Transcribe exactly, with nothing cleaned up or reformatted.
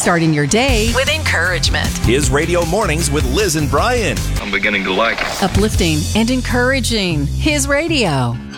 Starting your day with encouragement. His Radio Mornings with Liz and Brian. I'm beginning to like it. Uplifting and encouraging. His Radio.